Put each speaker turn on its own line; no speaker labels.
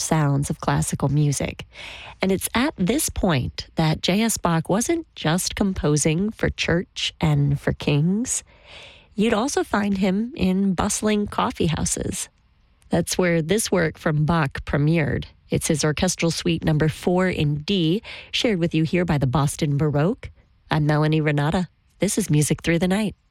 sounds of classical music. And it's at this point that J.S. Bach wasn't just composing for church and for kings. You'd also find him in bustling coffee houses. That's where this work from Bach premiered. It's his Orchestral Suite number 4 in D, shared with you here by the Boston Baroque. I'm Melanie Renata. This is Music Through the Night.